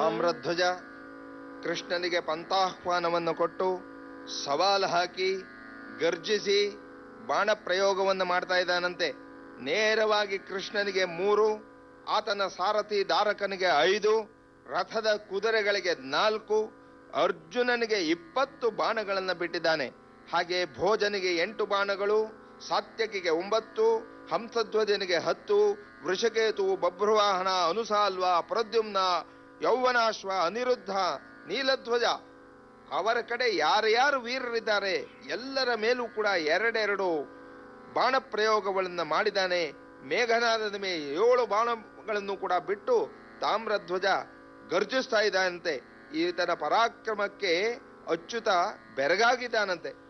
ತಾಮ್ರಧ್ವಜ ಕೃಷ್ಣನಿಗೆ ಪಂಥಾಹ್ವಾನವನ್ನು ಕೊಟ್ಟು ಸವಾಲು ಹಾಕಿ ಗರ್ಜಿಸಿ ಬಾಣ ಪ್ರಯೋಗವನ್ನು ಮಾಡ್ತಾ ಇದ್ದಾನಂತೆ. ನೇರವಾಗಿ ಕೃಷ್ಣನಿಗೆ 3, ಆತನ ಸಾರಥಿ ದಾರಕನಿಗೆ 5, ರಥದ ಕುದುರೆಗಳಿಗೆ 4, ಅರ್ಜುನನಿಗೆ 20 ಬಾಣಗಳನ್ನು ಬಿಟ್ಟಿದ್ದಾನೆ. ಹಾಗೆ ಭೋಜನಿಗೆ 8 ಬಾಣಗಳು, ಸಾತ್ಯಕಿಗೆ 9, ಹಂಸಧ್ವಜನಿಗೆ 10, ವೃಷಕೇತು, ಬಭ್ರುವಾಹನ, ಅನುಸಾಲ್ವ, ಪ್ರದ್ಯುಮ್ನ, ಯೌವನಾಶ್ವ, ಅನಿರುದ್ಧ, ನೀಲಧ್ವಜ ಅವರ ಕಡೆ ಯಾರ್ಯಾರು ವೀರರಿದ್ದಾರೆ ಎಲ್ಲರ ಮೇಲೂ ಕೂಡ 2 ಬಾಣ ಪ್ರಯೋಗಗಳನ್ನು ಮಾಡಿದ್ದಾನೆ. ಮೇಘನಾದದ ಮೇಲೆ 7 ಬಾಣಗಳನ್ನು ಕೂಡ ಬಿಟ್ಟು ತಾಮ್ರಧ್ವಜ ಗರ್ಜಿಸ್ತಾ ಇದ್ದಾನಂತೆ. ಈತನ ಪರಾಕ್ರಮಕ್ಕೆ ಅಚ್ಯುತ ಬೆರಗಾಗಿದ್ದಾನಂತೆ.